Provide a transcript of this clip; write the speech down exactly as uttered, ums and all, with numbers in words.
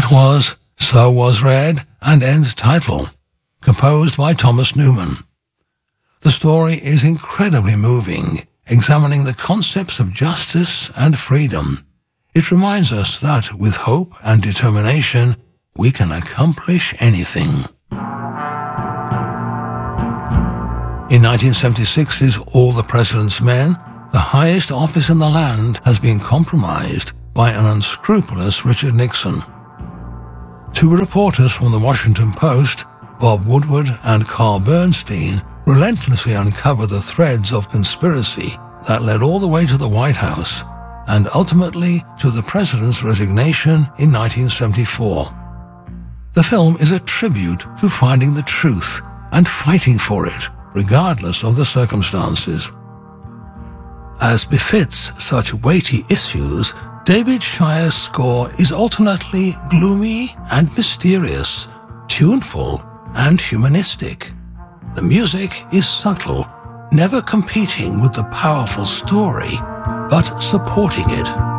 That was So Was Red and End Title, composed by Thomas Newman. The story is incredibly moving, examining the concepts of justice and freedom. It reminds us that with hope and determination, we can accomplish anything. In nineteen seventy-six's All the President's Men, the highest office in the land has been compromised by an unscrupulous Richard Nixon. Two reporters from the Washington Post, Bob Woodward and Carl Bernstein, relentlessly uncovered the threads of conspiracy that led all the way to the White House and ultimately to the president's resignation in nineteen seventy-four. The film is a tribute to finding the truth and fighting for it, regardless of the circumstances. As befits such weighty issues, David Shire's score is alternately gloomy and mysterious, tuneful and humanistic. The music is subtle, never competing with the powerful story, but supporting it.